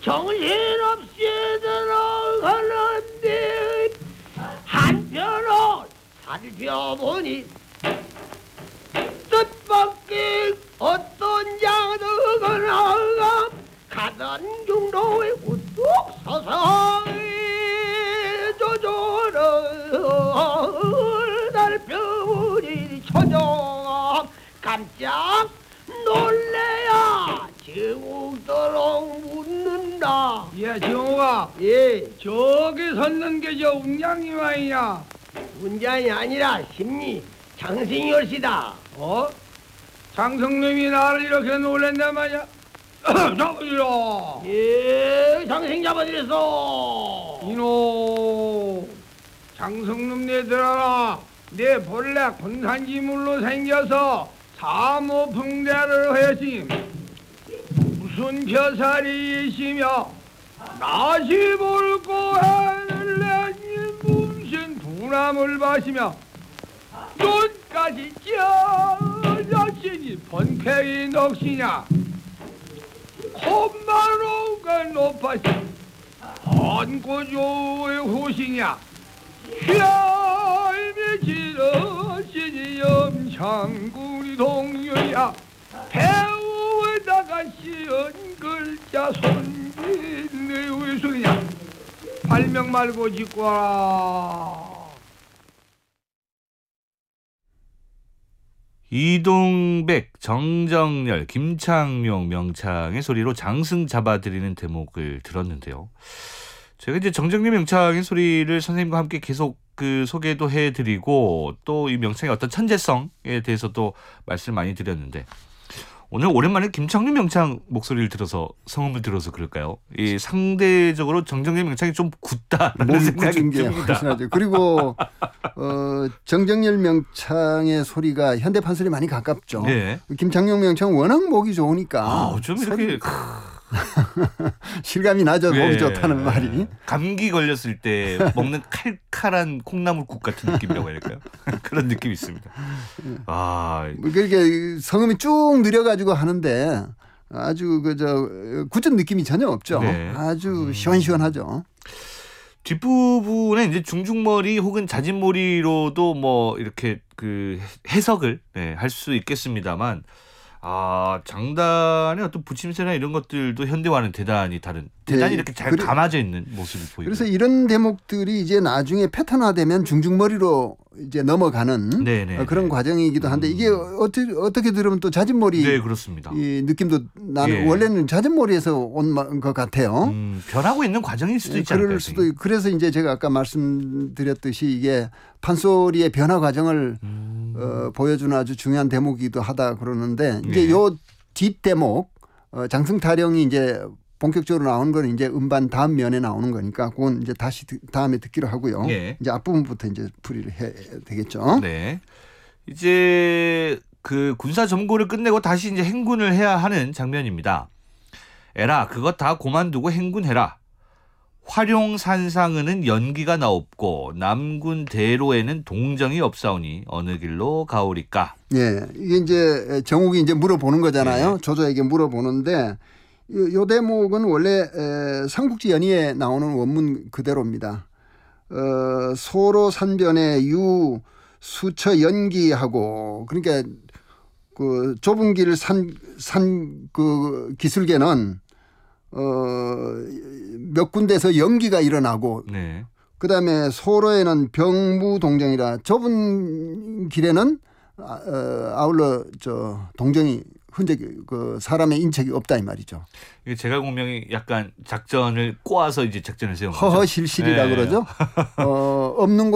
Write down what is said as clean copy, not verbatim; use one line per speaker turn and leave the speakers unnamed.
정신없이 들어가는데 한편으로 살펴보니 뜻밖의 어떤 자들거나 가던 중도에 우뚝 서서 조조를 살펴보니 초조 깜짝 놀래야 제국도록 묻는다.
예, 정호가.
예,
저기 섰는 게 저 운양이 와이냐?
운장이 아니라 심리 장생열시다.
어? 장성님이 나를 이렇게 놀랬단 말이야? 잡으리라.
예, 장생 잡아드렸어.
이놈, 장성님 내 들어라. 내 본래 군산지물로 생겨서 사모풍대를 했으니 무슨 벼살이 있으며 나시 볼고 해를 내니 무슨 두남을 마시며 눈까지 쪄자시니 번쾌히 넋이냐 콧마루가 높아서 한고조의 호시냐 혈미 지러시니 염창군이 동료야 배우에다가 씌운 글자 손짓의 의수냐 발명 말고 짓고 와라.
이동백, 정정열, 김창룡 명창의 소리로 장승 잡아드리는 대목을 들었는데요. 제가 이제 정정열 명창의 소리를 선생님과 함께 계속 소개도 해드리고 또 이 명창의 어떤 천재성에 대해서도 말씀을 많이 드렸는데 오늘 오랜만에 김창룡 명창 목소리를 들어서 성음을 들어서 그럴까요? 이 상대적으로 정정열 명창이 좀 굳다라는 생각이 듭니다.
그리고 정정열 명창의 소리가 현대 판소리 많이 가깝죠.
네.
김창룡 명창은 워낙 목이 좋으니까
좀 이렇게
실감이 나죠.
네.
목이 좋다는 말이.
감기 걸렸을 때 먹는 칼칼한 콩나물국 같은 느낌이라고 해야 될까요? 그런 느낌이 있습니다.
그렇게 성음이 쭉 느려가지고 하는데 아주 굳은 느낌이 전혀 없죠.
네.
아주 시원시원하죠.
뒷부분에 이제 중중머리 혹은 자진머리로도 뭐 이렇게 해석을 할 수 있겠습니다만 장단의 어떤 붙임새나 이런 것들도 현대와는 대단히 다른, 대단히 이렇게 잘 감아져 있는 모습이 보이고.
그래서 이런 대목들이 이제 나중에 패턴화되면 중중머리로 이제 넘어가는 그런 과정이기도 한데 이게 어떻게 들으면 또 자진머리
네, 그렇습니다.
이 느낌도 나는 원래는 자진머리에서 온 것 같아요.
변하고 있는 과정일 수도 있지 않을까요?
그럴 수도 있고 그래서 이제 제가 아까 말씀드렸듯이 이게 판소리의 변화 과정을 보여주는 아주 중요한 대목이기도 하다 그러는데 이제 요 뒷대목 장승타령이 이제 본격적으로 나오는 건 이제 음반 다음 면에 나오는 거니까 그건 이제 다시 다음에 듣기로 하고요. 이제 앞부분부터 이제 풀이를 해야 되겠죠.
네. 이제 군사 점거를 끝내고 다시 이제 행군을 해야 하는 장면입니다. 에라 그것 다 고만두고 행군해라. 화룡산상은 연기가 나옵고 남군 대로에는 동정이 없사오니 어느 길로 가오리까.
예, 이게 이제 정욱이 이제 물어보는 거잖아요. 조조에게 물어보는데 요 대목은 원래 삼국지 연의에 나오는 원문 그대로입니다. 소로 산변에 유 수처 연기하고 그러니까 좁은 길을 산 기슭에는 몇 군데에서 연기가 일어나고 그다음에 소로에는 병무동정이라 좁은 길에는 아울러 동정이 흔적 사람의 인척이 없다 이 말이죠.
이게 제가 공명이 약간 작전을 꼬아서 이제 작전을 세운 거죠.
허허실실이라 그러죠. 없는